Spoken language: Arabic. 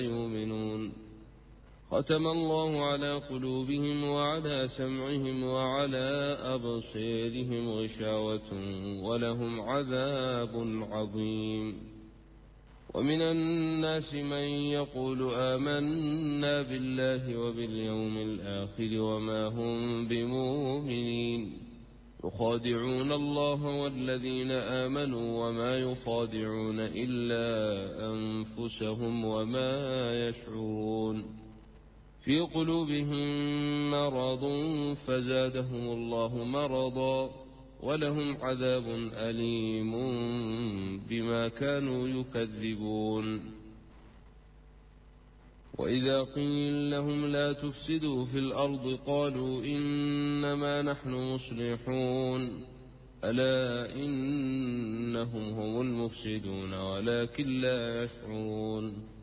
يؤمنون ختم الله على قلوبهم وعلى سمعهم وعلى أبصيرهم غشاوة ولهم عذاب عظيم ومن الناس من يقول آمنا بالله وباليوم الآخر وما هم بمؤمنين يخادعون الله والذين آمنوا وما يخادعون إلا أنفسهم وما يشعرون في قلوبهم مرض فزادهم الله مرضا ولهم عذاب أليم بما كانوا يكذبون وإذا قيل لهم لا تفسدوا في الأرض قالوا إنما نحن مصلحون ألا إنهم هم المفسدون ولكن لا يشعرون